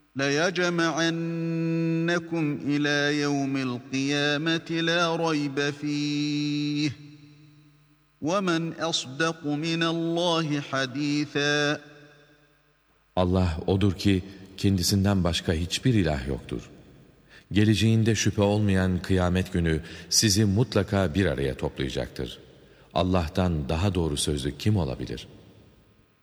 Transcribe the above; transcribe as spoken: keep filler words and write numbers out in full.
لَيَجْمَعَنَّكُمْ إِلَى يَوْمِ الْقِيَامَةِ لَا رَيْبَ فِيهِ وَمَنْ أَصْدَقُ مِنَ اللّٰهِ حَد۪يثًا. Allah odur ki kendisinden başka hiçbir ilah yoktur. Geleceğinde şüphe olmayan kıyamet günü sizi mutlaka bir araya toplayacaktır. Allah'tan daha doğru sözlü kim olabilir?